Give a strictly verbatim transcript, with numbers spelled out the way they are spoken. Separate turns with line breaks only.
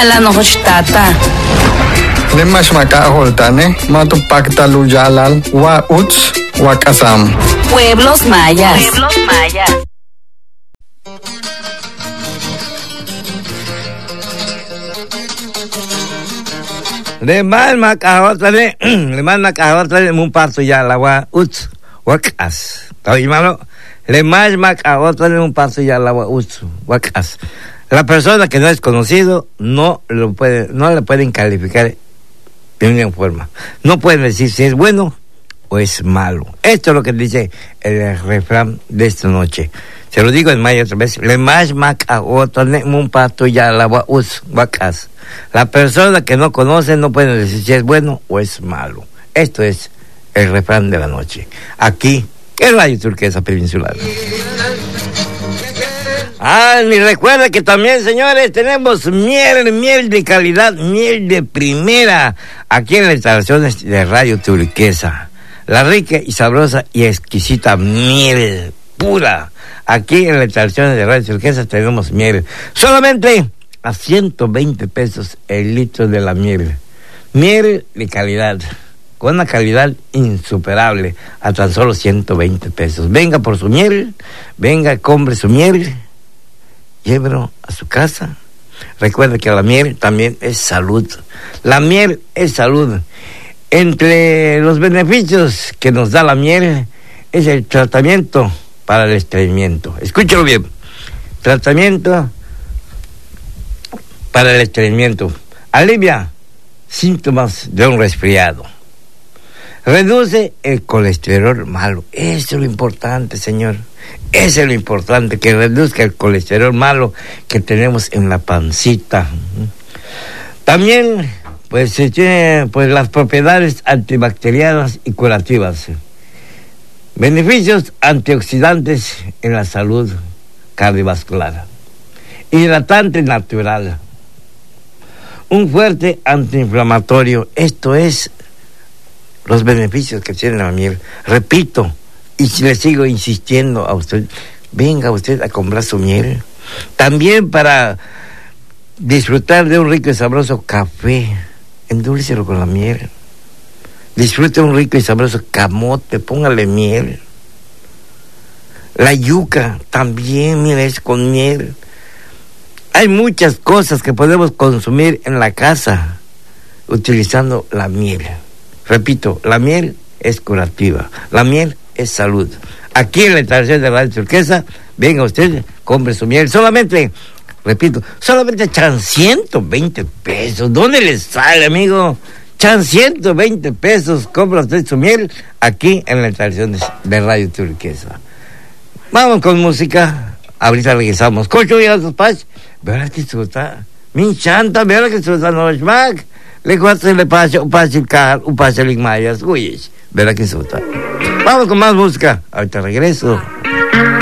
La nohochtata.
Le mas makaholtane, matupaktaluyalal, wa uts, wa kasam.
Pueblos mayas.
Pueblos mayas.
Le mal makaholtane, le mal makaholtane, mun parto ya la wa uts, wa kas. ¿Está malo? Le mal makaholtane, mun parto ya la wa uts, wa kas. La persona que no es conocido no lo puede, no le pueden calificar de una forma. No pueden decir si es bueno o es malo. Esto es lo que dice el refrán de esta noche. Se lo digo en maya otra vez. Le más macagotone un pato ya la us vacas. La persona que no conoce no puede decir si es bueno o es malo. Esto es el refrán de la noche. Aquí en Radio Turquesa Peninsular. Ah, y recuerda que también, señores, tenemos miel, miel de calidad, miel de primera, aquí en las instalaciones de Radio Turquesa. La rica y sabrosa y exquisita miel pura. Aquí en las instalaciones de Radio Turquesa tenemos miel. Solamente a ciento veinte pesos el litro de la miel. Miel de calidad, con una calidad insuperable, a tan solo ciento veinte pesos. Venga por su miel, venga, compre su miel. Llévelo a su casa. Recuerda que la miel también es salud. La miel es salud. Entre los beneficios que nos da la miel es el tratamiento para el estreñimiento. Escúchalo bien. Tratamiento para el estreñimiento. Alivia síntomas de un resfriado. Reduce el colesterol malo. Eso es lo importante, señor. Eso es lo importante, que reduzca el colesterol malo que tenemos en la pancita. También, pues, se tiene pues, las propiedades antibacterianas y curativas. Beneficios antioxidantes en la salud cardiovascular. Hidratante natural. Un fuerte antiinflamatorio. Esto es los beneficios que tiene la miel. Repito, y si le sigo insistiendo a usted, venga usted a comprar su miel. También para disfrutar de un rico y sabroso café, endúlcelo con la miel. Disfrute un rico y sabroso camote, póngale miel. La yuca también, mire, es con miel. Hay muchas cosas que podemos consumir en la casa utilizando la miel. Repito, la miel es curativa, la miel es salud. Aquí en la instalación de Radio Turquesa, venga usted, compre su miel. Solamente, repito, solamente echan ciento veinte pesos. ¿Dónde le sale, amigo? Echan ciento veinte pesos, compra usted su miel aquí en la instalación de, de Radio Turquesa. Vamos con música. Ahorita regresamos. Cocho y a sus pais. Verá que susta. Mi chanta, verá que susta no es mag. Le cuatro le pasa un pase car, un pase en mayas. Uy, verá que susta. Vamos con más música. Ahorita regreso.